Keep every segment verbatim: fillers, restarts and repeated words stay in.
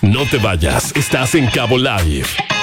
No te vayas, estás en Cabo Live.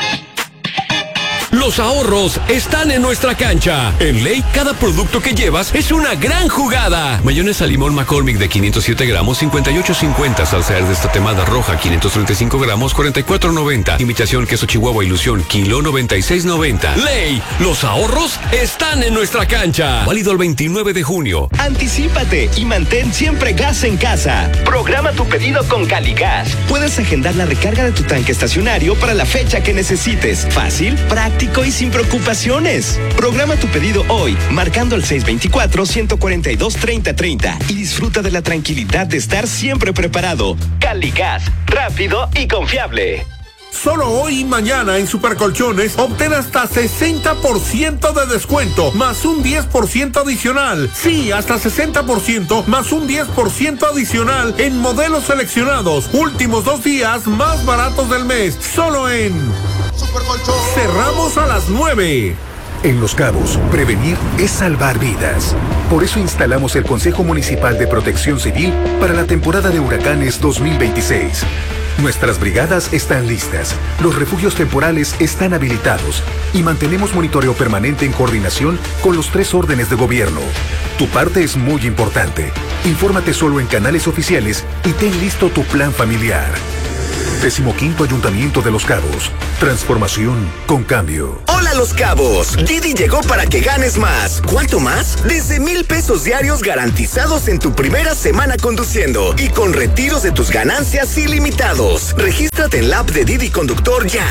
Los ahorros están en nuestra cancha. En Ley, cada producto que llevas es una gran jugada. Mayonesa limón McCormick de quinientos siete gramos, cincuenta y ocho cincuenta. Salsa de esta temada roja, quinientos treinta y cinco gramos, cuarenta y cuatro noventa. Imitación queso Chihuahua Ilusión, kilo noventa y seis noventa. Ley, los ahorros están en nuestra cancha. Válido el veintinueve de junio. Anticípate y mantén siempre gas en casa. Programa tu pedido con Caligas. Puedes agendar la recarga de tu tanque estacionario para la fecha que necesites. Fácil, práctico y sin preocupaciones. Programa tu pedido hoy, marcando el seis veinticuatro, ciento cuarenta y dos, treinta treinta y disfruta de la tranquilidad de estar siempre preparado. Caligas, rápido y confiable. Solo hoy y mañana en Supercolchones obtén hasta sesenta por ciento de descuento más un diez por ciento adicional. Sí, hasta sesenta por ciento más un diez por ciento adicional en modelos seleccionados. Últimos dos días más baratos del mes. Solo en Supercolchón. Cerramos a las nueve. En Los Cabos, prevenir es salvar vidas. Por eso instalamos el Consejo Municipal de Protección Civil para la temporada de huracanes dos mil veintiséis. Nuestras brigadas están listas, los refugios temporales están habilitados y mantenemos monitoreo permanente en coordinación con los tres órdenes de gobierno. Tu parte es muy importante. Infórmate solo en canales oficiales y ten listo tu plan familiar. Decimoquinto Ayuntamiento de Los Cabos. Transformación con cambio. Hola Los Cabos. Didi llegó para que ganes más. ¿Cuánto más? Desde mil pesos diarios garantizados en tu primera semana conduciendo y con retiros de tus ganancias ilimitados. Regístrate en la app de Didi Conductor ya.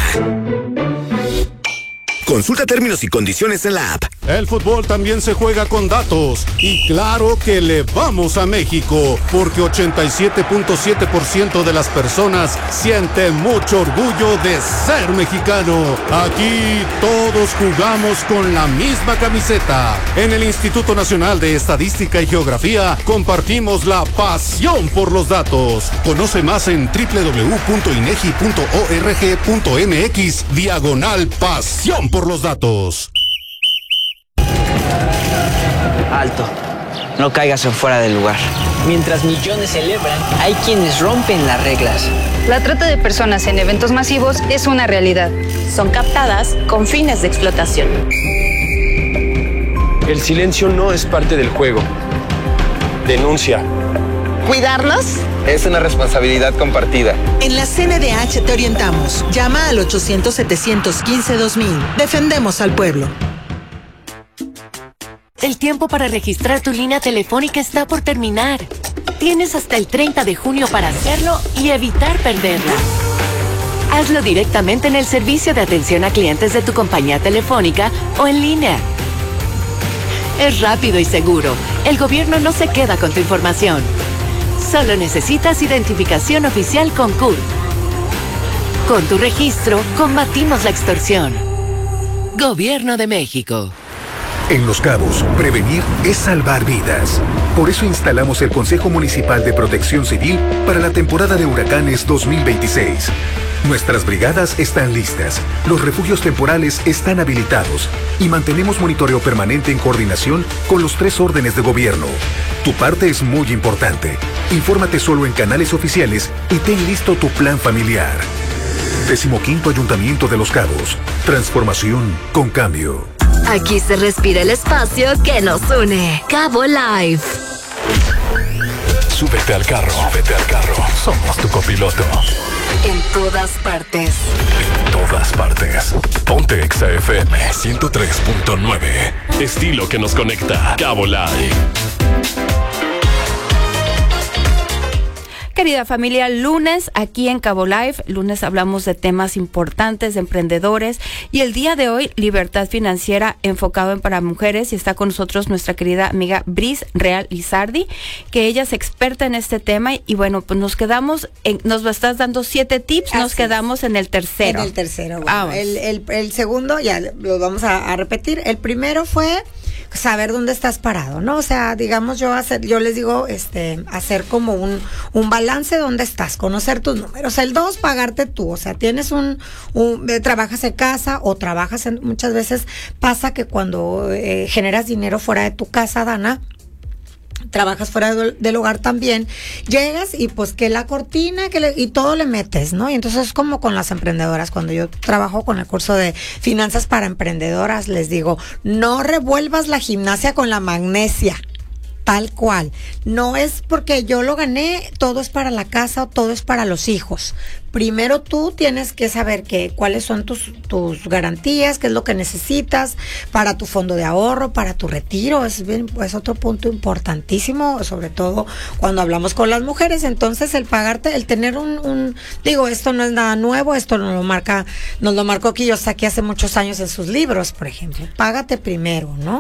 Consulta términos y condiciones en la app. El fútbol también se juega con datos. Y claro que le vamos a México, porque ochenta y siete punto siete por ciento de las personas sienten mucho orgullo de ser mexicano. Aquí todos jugamos con la misma camiseta. En el Instituto Nacional de Estadística y Geografía compartimos la pasión por los datos. Conoce más en doble u doble u doble u punto inegi punto org punto mx diagonal pasión por los datos. Alto, no caigas en fuera del lugar. Mientras millones celebran, hay quienes rompen las reglas. La trata de personas en eventos masivos es una realidad. Son captadas con fines de explotación. El silencio no es parte del juego. Denuncia. ¿Cuidarlos? Es una responsabilidad compartida. En la C N D H te orientamos. Llama al ochocientos, setecientos quince, dos mil. Defendemos al pueblo. El tiempo para registrar tu línea telefónica está por terminar. Tienes hasta el treinta de junio para hacerlo y evitar perderla. Hazlo directamente en el servicio de atención a clientes de tu compañía telefónica o en línea. Es rápido y seguro. El gobierno no se queda con tu información. Solo necesitas identificación oficial con C U R. Con tu registro, combatimos la extorsión. Gobierno de México. En Los Cabos, prevenir es salvar vidas. Por eso instalamos el Consejo Municipal de Protección Civil para la temporada de huracanes dos mil veintiséis. Nuestras brigadas están listas, los refugios temporales están habilitados y mantenemos monitoreo permanente en coordinación con los tres órdenes de gobierno. Tu parte es muy importante. Infórmate solo en canales oficiales y ten listo tu plan familiar. Decimoquinto Ayuntamiento de Los Cabos. Transformación con cambio. Aquí se respira el espacio que nos une. Cabo Live. Súbete al carro. Súbete al carro. Somos tu copiloto. En todas partes. En todas partes. Ponte Exa F M ciento tres punto nueve. Estilo que nos conecta. Cabo Live. Querida familia, lunes aquí en Cabo Live, lunes hablamos de temas importantes, de emprendedores, y el día de hoy, libertad financiera enfocado en para mujeres, y está con nosotros nuestra querida amiga Bris Real Lizardi, que ella es experta en este tema, y bueno, pues nos quedamos, en, nos estás dando siete tips, Así nos quedamos es. en el tercero. En el tercero, bueno, el, el, el segundo, ya lo vamos a, a repetir, el primero fue saber dónde estás parado, ¿no? O sea, digamos yo hacer, yo les digo, este, hacer como un, un balance de dónde estás, conocer tus números. El dos, pagarte tú, o sea, tienes un, un eh, trabajas en casa o trabajas en, muchas veces pasa que cuando eh, generas dinero fuera de tu casa, Dana, trabajas fuera del, del hogar también, llegas y pues que la cortina que le, y todo le metes, ¿no? Y entonces es como con las emprendedoras, cuando yo trabajo con el curso de finanzas para emprendedoras, les digo, no revuelvas la gimnasia con la magnesia. Tal cual. No es porque yo lo gané, todo es para la casa o todo es para los hijos. Primero tú tienes que saber que, cuáles son tus, tus garantías, qué es lo que necesitas para tu fondo de ahorro, para tu retiro. Es, bien, es otro punto importantísimo, sobre todo cuando hablamos con las mujeres. Entonces el pagarte, el tener un, un digo, esto no es nada nuevo, esto nos lo marca, nos lo marcó Kiyosaki hace muchos años en sus libros, por ejemplo. Págate primero, ¿no?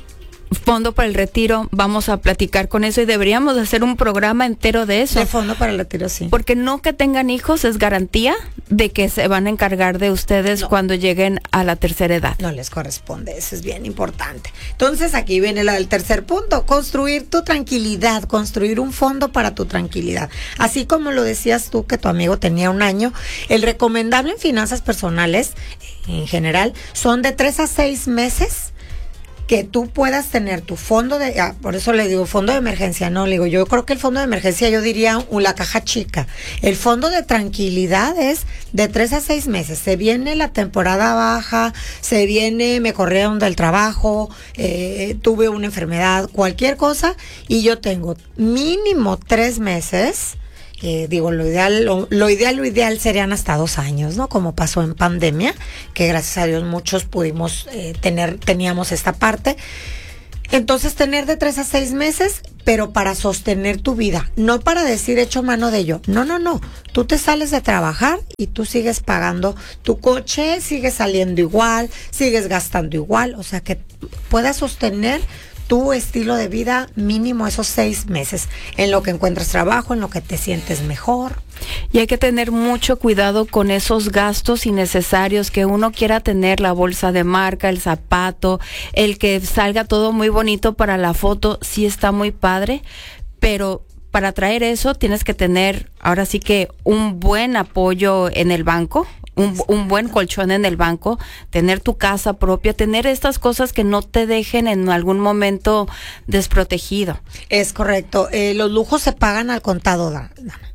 Fondo para el retiro, vamos a platicar con eso y deberíamos hacer un programa entero de eso. De fondo para el retiro, sí. Porque no que tengan hijos es garantía de que se van a encargar de ustedes no. cuando lleguen a la tercera edad. No les corresponde, eso es bien importante. Entonces aquí viene la del tercer punto, construir tu tranquilidad, construir un fondo para tu tranquilidad. Así como lo decías tú que tu amigo tenía un año, el recomendable en finanzas personales, en general, son de tres a seis meses que tú puedas tener tu fondo de, ah, por eso le digo fondo de emergencia, no, le digo, yo creo que el fondo de emergencia yo diría un, la caja chica. El fondo de tranquilidad es de tres a seis meses. Se viene la temporada baja, se viene, me corrieron del trabajo, eh, tuve una enfermedad, cualquier cosa, y yo tengo mínimo tres meses. Eh, digo, lo ideal, lo, lo ideal, lo ideal serían hasta dos años, ¿no? Como pasó en pandemia, que gracias a Dios muchos pudimos eh, tener, teníamos esta parte. Entonces, tener de tres a seis meses, pero para sostener tu vida, no para decir hecho mano de ello. No, no, no. Tú te sales de trabajar y tú sigues pagando tu coche, sigues saliendo igual, sigues gastando igual, o sea, que puedas sostener tu estilo de vida mínimo esos seis meses, en lo que encuentras trabajo, en lo que te sientes mejor. Y hay que tener mucho cuidado con esos gastos innecesarios que uno quiera tener, la bolsa de marca, el zapato, el que salga todo muy bonito para la foto, sí está muy padre, pero para traer eso tienes que tener ahora sí que un buen apoyo en el banco. Un, un buen colchón en el banco, tener tu casa propia, tener estas cosas que no te dejen en algún momento desprotegido. Es correcto. Eh, los lujos se pagan al contado, Dana.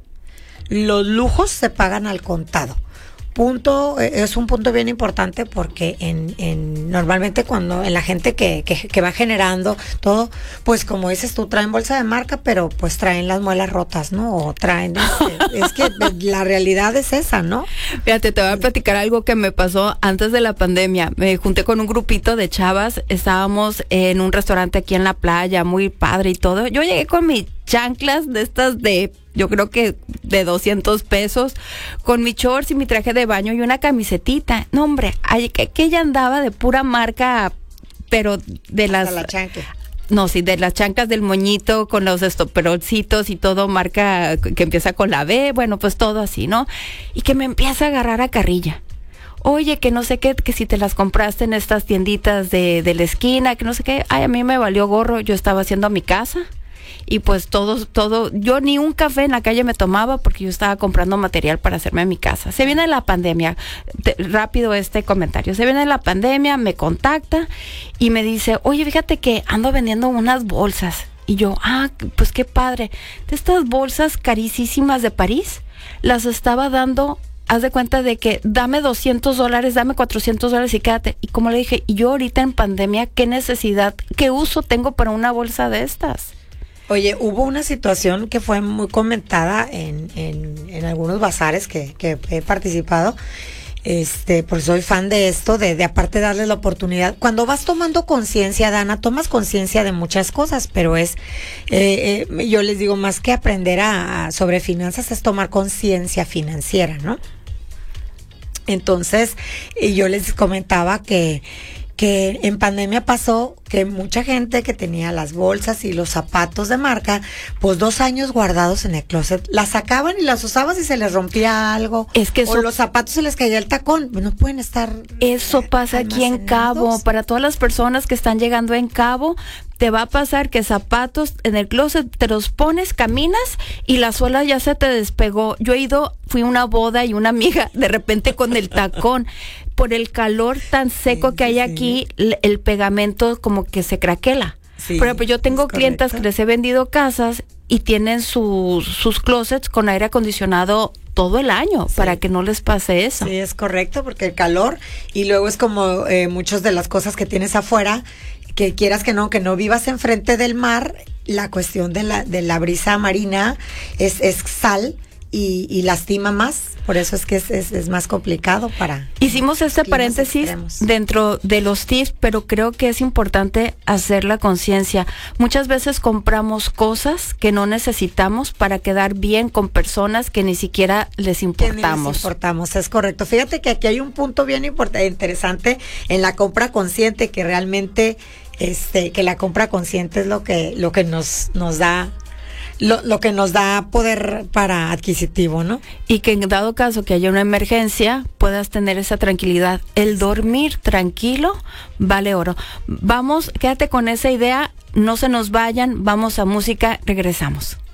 Los lujos se pagan al contado. Punto, eh, es un punto bien importante porque en, en normalmente cuando en la gente que, que, que va generando todo, pues como dices tú, traen bolsa de marca, pero pues traen las muelas rotas, ¿no? O traen, este, es que la realidad es esa, ¿no? Fíjate, te voy a platicar algo que me pasó antes de la pandemia. Me junté con un grupito de chavas, estábamos en un restaurante aquí en la playa, muy padre y todo. Yo llegué con mis chanclas de estas de, yo creo que de doscientos pesos, con mi shorts y mi traje de baño y una camisetita. No, hombre, aquella andaba de pura marca, pero de las... la chancla. No, sí, de las chanclas del moñito, con los estoperolcitos y todo, marca que empieza con la B, bueno, pues todo así, ¿no? Y que me empieza a agarrar a carrilla. Oye, que no sé qué, que si te las compraste en estas tienditas de, de la esquina, que no sé qué. Ay, a mí me valió gorro, yo estaba haciendo mi casa. Y pues todo, todo, yo ni un café en la calle me tomaba porque yo estaba comprando material para hacerme en mi casa. Se viene la pandemia, te, rápido este comentario, se viene la pandemia, me contacta y me dice, oye, fíjate que ando vendiendo unas bolsas. Y yo, ah, pues qué padre. De estas bolsas carísimas de París, las estaba dando, haz de cuenta de que dame doscientos dólares, dame cuatrocientos dólares y quédate. Y como le dije, y yo ahorita en pandemia, ¿qué necesidad, qué uso tengo para una bolsa de estas? Oye, hubo una situación que fue muy comentada en, en, en algunos bazares que, que he participado, este, porque soy fan de esto, de, de aparte darles la oportunidad. Cuando vas tomando conciencia, Dana, tomas conciencia de muchas cosas, pero es, eh, eh, yo les digo, más que aprender a, a sobre finanzas, es tomar conciencia financiera, ¿no? Entonces, yo les comentaba que que en pandemia pasó que mucha gente que tenía las bolsas y los zapatos de marca, pues dos años guardados en el closet, las sacaban y las usaban si se les rompía algo. Es que eso, o los zapatos se les caía el tacón, no pueden estar. Eso pasa aquí en Cabo, para todas las personas que están llegando en Cabo, te va a pasar que zapatos en el closet te los pones, caminas y la suela ya se te despegó. Yo he ido, fui a una boda y una amiga de repente con el tacón, por el calor tan seco sí, que hay sí. aquí, el, el pegamento como que se craquela. Sí, Por ejemplo, yo tengo clientas que les he vendido casas y tienen sus, sus closets con aire acondicionado todo el año, sí, para que no les pase eso. Sí, es correcto, porque el calor, y luego es como eh, muchas de las cosas que tienes afuera, que quieras que no, que no vivas enfrente del mar, la cuestión de la, de la brisa marina es, es sal y, y lastima más. Por eso es que es, es, es más complicado para... Hicimos este paréntesis extremos dentro de los tips, pero creo que es importante hacer la conciencia. Muchas veces compramos cosas que no necesitamos para quedar bien con personas que ni siquiera les importamos. Que ni les importamos, es correcto. Fíjate que aquí hay un punto bien importante, interesante en la compra consciente, que realmente, este, que la compra consciente es lo que, lo que nos, nos da... Lo, lo que nos da poder para adquisitivo, ¿no? Y que en dado caso que haya una emergencia, puedas tener esa tranquilidad. El dormir tranquilo vale oro. Vamos, quédate con esa idea, no se nos vayan, vamos a música, regresamos.